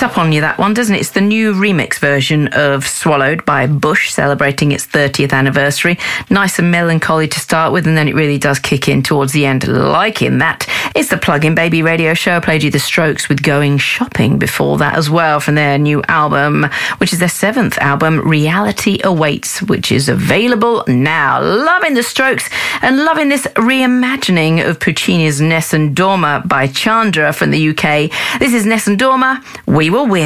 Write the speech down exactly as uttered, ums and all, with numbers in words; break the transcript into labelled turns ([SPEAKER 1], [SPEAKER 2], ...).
[SPEAKER 1] up on you, that one, doesn't it? It's the new remix version of Swallowed by Bush, celebrating its thirtieth anniversary. Nice and melancholy to start with, and then it really does kick in towards the end. Liking that. It's the Plug-in Baby radio show. I played you The Strokes with Going Shopping before that as well, from their new album, which is their seventh album, Reality Awaits, which is available now. Loving The Strokes and loving this reimagining of Puccini's Nessun Dorma by Chandra from the U K. This is Nessun Dorma, We Will Win.